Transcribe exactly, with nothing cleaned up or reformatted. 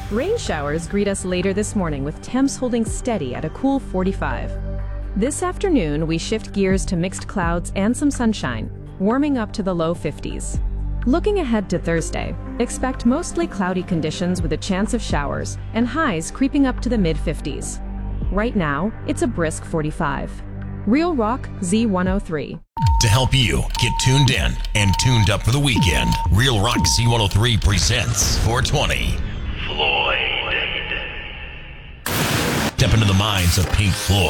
Rain showers greet us later this morning with temps holding steady at a cool forty-five. This afternoon, we shift gears to mixed clouds and some sunshine, warming up to the low fifties. Looking ahead to Thursday, expect mostly cloudy conditions with a chance of showers and highs creeping up to the mid fifties. Right now, it's a brisk forty-five. Real Rock Z one oh three. To help you get tuned in and tuned up for the weekend, Real Rock Z one oh three presents four twenty. Floyd. Step into the minds of Pink Floyd.